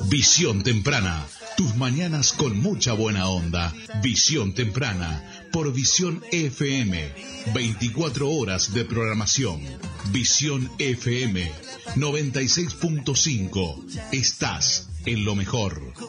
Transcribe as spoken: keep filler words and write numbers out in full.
Visión Temprana. Tus mañanas con mucha buena onda. Visión Temprana. Por Visión F M. veinticuatro horas de programación. Visión F M. noventa y seis punto cinco. Estás en lo mejor.